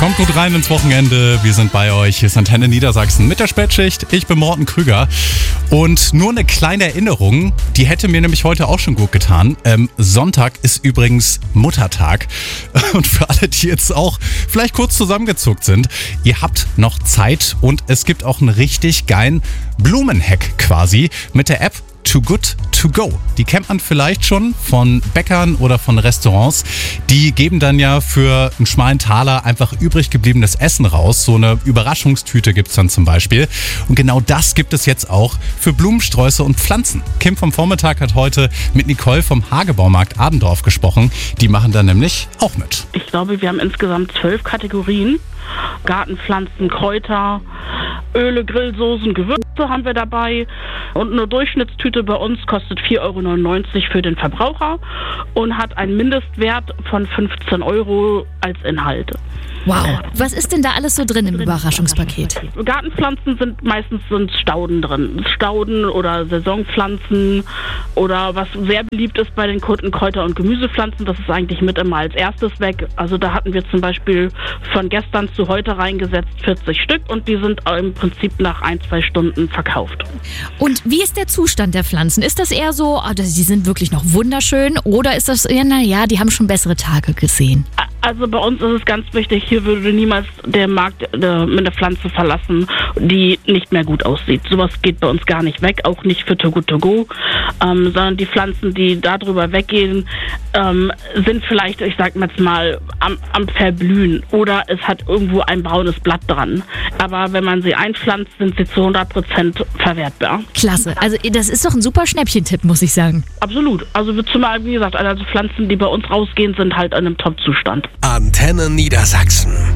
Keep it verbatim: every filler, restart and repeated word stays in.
Kommt gut rein ins Wochenende. Wir sind bei euch. Hier ist Antenne Niedersachsen mit der Spätschicht. Ich bin Morten Krüger. Und nur eine kleine Erinnerung, die hätte mir nämlich heute auch schon gut getan. Ähm, Sonntag ist übrigens Muttertag. Und für alle, die jetzt auch vielleicht kurz zusammengezuckt sind, ihr habt noch Zeit und es gibt auch einen richtig geilen Blumenhack quasi mit der App Too Good To Go. Die kennt man vielleicht schon von Bäckern oder von Restaurants. Die geben dann ja für einen schmalen Taler einfach übrig gebliebenes Essen raus. So eine Überraschungstüte gibt's dann zum Beispiel. Und genau das gibt es jetzt auch für Blumensträuße und Pflanzen. Kim vom Vormittag hat heute mit Nicole vom Hagebaumarkt Adendorf gesprochen. Die machen da nämlich auch mit. Ich glaube, wir haben insgesamt zwölf Kategorien. Gartenpflanzen, Kräuter, Öle, Grillsoßen, Gewürze haben wir dabei. Und eine Durchschnittstüte bei uns kostet vier Euro neunundneunzig für den Verbraucher und hat einen Mindestwert von fünfzehn Euro als Inhalte. Wow. Was ist denn da alles so drin im Überraschungspaket? Gartenpflanzen sind meistens sind Stauden drin. Stauden oder Saisonpflanzen oder was sehr beliebt ist bei den Kunden, Kräuter- und Gemüsepflanzen. Das ist eigentlich mit immer als erstes weg. Also da hatten wir zum Beispiel von gestern zu heute reingesetzt vierzig Stück und die sind im Prinzip nach ein, zwei Stunden verkauft. Und wie ist der Zustand der Pflanzen? Ist das eher so, oh, die sind wirklich noch wunderschön oder ist das eher, naja, die haben schon bessere Tage gesehen? Also bei uns ist es ganz wichtig, hier würde niemals der Markt äh, mit einer Pflanze verlassen, die nicht mehr gut aussieht. Sowas geht bei uns gar nicht weg, auch nicht für Too Good To Go, ähm, sondern die Pflanzen, die darüber weggehen, ähm, sind vielleicht, ich sag jetzt mal, am, am Verblühen oder es hat irgendwo ein braunes Blatt dran. Aber wenn man sie einpflanzt, sind sie zu hundert Prozent verwertbar. Klasse, also das ist doch ein super Schnäppchentipp, muss ich sagen. Absolut, also zumal, wie gesagt, also Pflanzen, die bei uns rausgehen, sind halt in einem Top-Zustand. Antenne Niedersachsen.